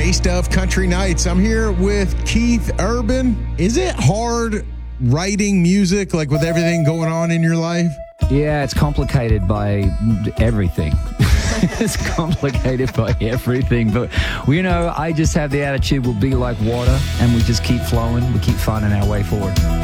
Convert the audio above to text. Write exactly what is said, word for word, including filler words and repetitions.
Taste of Country Nights. I'm here with Keith Urban. Is it hard writing music, like with everything going on in your life? Yeah, it's complicated by everything. It's complicated by everything. But, you know, I just have the attitude we'll be like water and we just keep flowing. We keep finding our way forward.